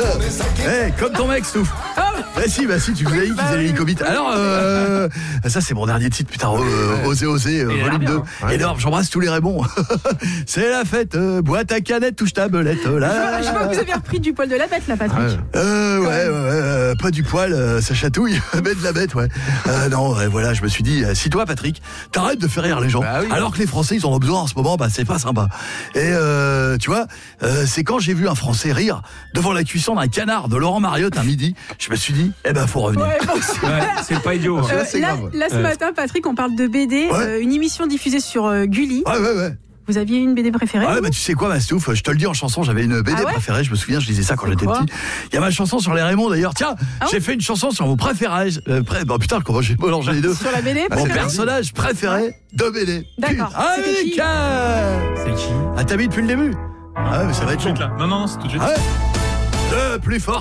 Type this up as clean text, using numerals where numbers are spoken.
Comme ton mec, Stouff. Bah si, tu vous avez dit qu'ils faisaient l'hélicobite. Alors, ça c'est mon dernier titre, putain, Osez, volume 2. Énorme, j'embrasse tous les Raymond. C'est la fête, bois ta canette, touche ta belette. Là. Je vois que vous avez repris du poil de la bête, là, Patrick. Ouais, pas du poil, ça chatouille, mais de la bête, ouais. Non, voilà, je me suis dit, si toi, Patrick, t'arrêtes de faire rire les gens, alors que les Français, ils en ont besoin en ce moment, c'est pas sympa. Et tu vois, c'est quand j'ai vu un Français rire devant la cuisson d'un canard de Laurent Mariotte un midi, je me suis dit, faut revenir. C'est pas idiot. Là, ce matin, Patrick, on parle de BD, une émission diffusée sur Gulli. Ouais. Vous aviez une BD préférée? Tu sais quoi, Mastouf, je te le dis en chanson, j'avais une BD préférée, je me souviens, je lisais ça quand j'étais petit. Il y a ma chanson sur les Raymond d'ailleurs. Tiens, j'ai fait une chanson sur mon préféré. Putain, comment j'ai mélangé les deux. Sur la BD? Mon personnage préféré de BD. D'accord. C'est qui? T'as mis depuis le début? Mais ça va être long. Non, c'est tout de suite. Le plus fort.